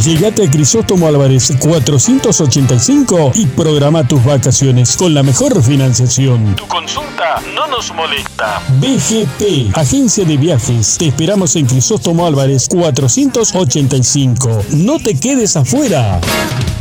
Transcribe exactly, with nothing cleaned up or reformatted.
Llegate a Crisóstomo Álvarez cuatrocientos ochenta y cinco y programa tus vacaciones con la mejor financiación. Tu consulta no nos molesta. B G P, Agencia de Viajes. Te esperamos en Crisóstomo Álvarez cuatrocientos ochenta y cinco. No te quedes afuera.